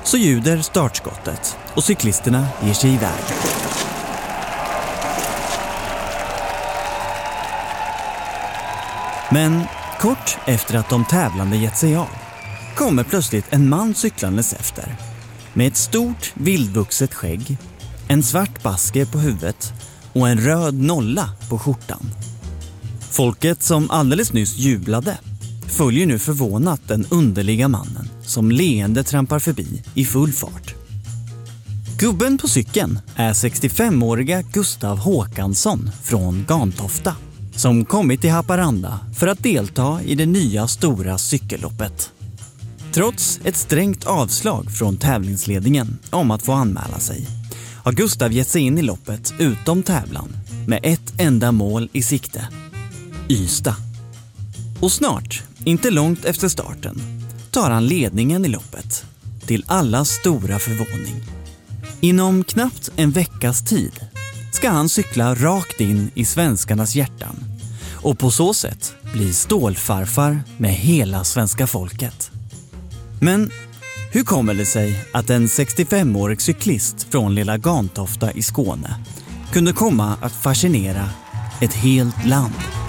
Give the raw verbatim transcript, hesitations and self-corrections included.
så ljuder startskottet och cyklisterna ger sig iväg. Men kort efter att de tävlande gett sig av kommer plötsligt en man cyklandes efter. Med ett stort vildvuxet skägg, en svart basker på huvudet och en röd nolla på skjortan. Folket som alldeles nyss jublade följer nu förvånat den underliga mannen som leende trampar förbi i full fart. Gubben på cykeln är sextiofemåriga Gustav Håkansson från Gantofta som kommit till Haparanda för att delta i det nya stora cykelloppet. Trots ett strängt avslag från tävlingsledningen om att få anmäla sig har Gustav gett sig in i loppet utom tävlan med ett enda mål i sikte: Ystad. Och snart, inte långt efter starten, tar han ledningen i loppet, till allas stora förvåning. Inom knappt en veckas tid ska han cykla rakt in i svenskarnas hjärtan och på så sätt bli stålfarfar med hela svenska folket. Men hur kommer det sig att en sextiofemårig cyklist från lilla Gantofta i Skåne kunde komma att fascinera ett helt land?